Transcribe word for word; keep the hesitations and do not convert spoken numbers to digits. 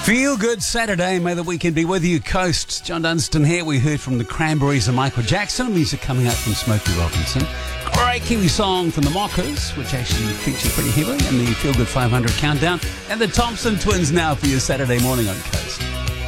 Feel good Saturday. May the weekend be with you. Coast. John Dunstan here. We heard from the Cranberries and Michael Jackson. Music coming out from Smokey Robinson. Great Kiwi song from the Mockers, which actually features pretty heavily in the Feel Good five hundred countdown. And the Thompson Twins now for your Saturday morning on Coast.